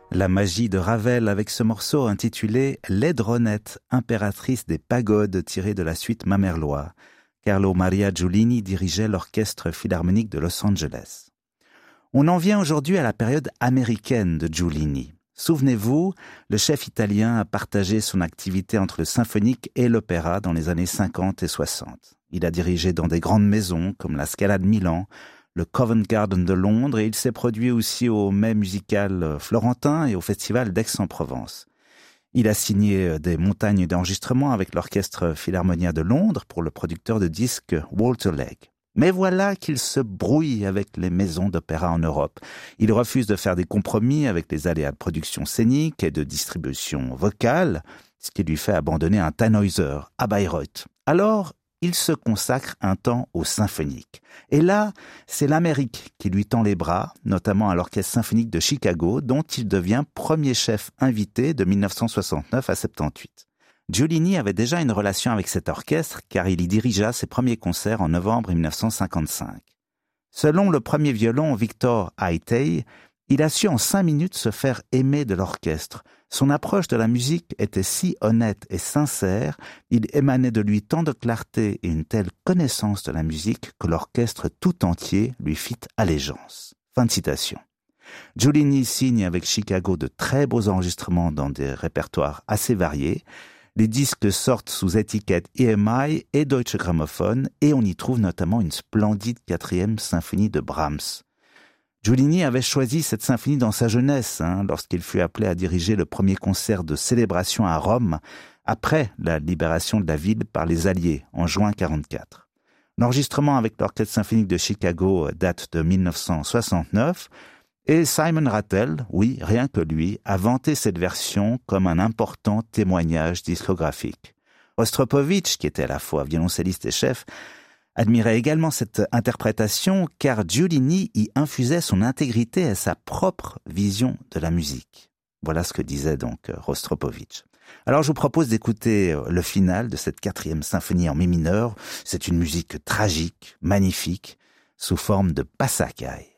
La magie de Ravel avec ce morceau intitulé « Laidronette, impératrice des pagodes » tiré de la suite Mamerlois. Carlo Maria Giulini dirigeait l'orchestre philharmonique de Los Angeles. On en vient aujourd'hui à la période américaine de Giulini. Souvenez-vous, le chef italien a partagé son activité entre le symphonique et l'opéra dans les années 50 et 60. Il a dirigé dans des grandes maisons comme la Scala de Milan, le Covent Garden de Londres, et il s'est produit aussi au Mai musical florentin et au Festival d'Aix-en-Provence. Il a signé des montagnes d'enregistrements avec l'Orchestre Philharmonien de Londres pour le producteur de disques Walter Legg. Mais voilà qu'il se brouille avec les maisons d'opéra en Europe. Il refuse de faire des compromis avec les aléas de production scénique et de distribution vocale, ce qui lui fait abandonner un Tannhäuser à Bayreuth. Alors, il se consacre un temps au symphonique. Et là, c'est l'Amérique qui lui tend les bras, notamment à l'Orchestre symphonique de Chicago, dont il devient premier chef invité de 1969 à 78. Giulini avait déjà une relation avec cet orchestre, car il y dirigea ses premiers concerts en novembre 1955. Selon le premier violon Victor Haitey, il a su en 5 minutes se faire aimer de l'orchestre. Son approche de la musique était si honnête et sincère, il émanait de lui tant de clarté et une telle connaissance de la musique que l'orchestre tout entier lui fit allégeance. Fin de citation. Giulini signe avec Chicago de très beaux enregistrements dans des répertoires assez variés. Les disques sortent sous étiquette EMI et Deutsche Grammophon et on y trouve notamment une splendide 4e symphonie de Brahms. Giulini avait choisi cette symphonie dans sa jeunesse, lorsqu'il fut appelé à diriger le premier concert de célébration à Rome, après la libération de la ville par les Alliés, en juin 1944. L'enregistrement avec l'Orchestre symphonique de Chicago date de 1969, et Simon Rattle, oui, rien que lui, a vanté cette version comme un important témoignage discographique. Rostropovitch, qui était à la fois violoncelliste et chef, admirait également cette interprétation car Giulini y infusait son intégrité et sa propre vision de la musique. Voilà ce que disait donc Rostropovitch. Alors je vous propose d'écouter le final de cette 4e symphonie en mi mineur. C'est une musique tragique, magnifique, sous forme de passacaille.